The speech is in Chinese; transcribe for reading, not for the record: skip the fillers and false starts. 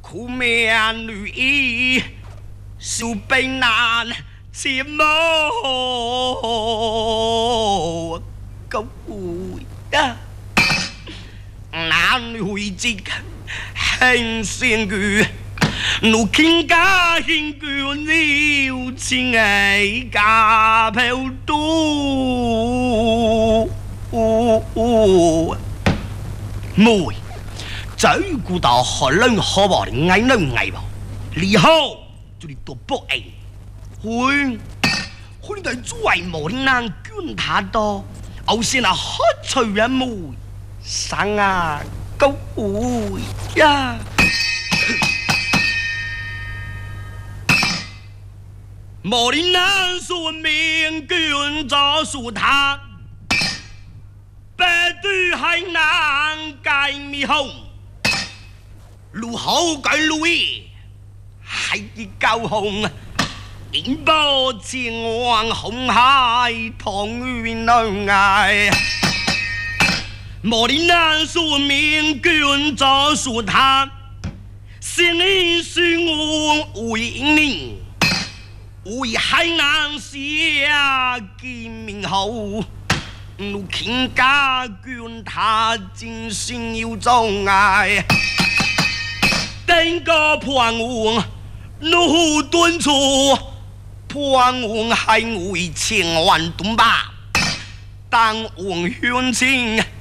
苦命女医，受病难切莫高呀！难为之很善句，怒倾家兴句了情爱家票多。妹，走古道好冷好薄的爱能爱薄，以后就你多不爱。会你在最无难捐他多，后先那好脆人妹，生啊高呀！莫林难说命捐早属他。白对海南改米红，路好改路易，海高红，引爆前往红海同云能爱。莫林难说明君早说他，心里是我为你，为海南下给名后。怒倾家眷他精心有障碍，等个破案怒敦促，破案还为千万吨吧，当案冤情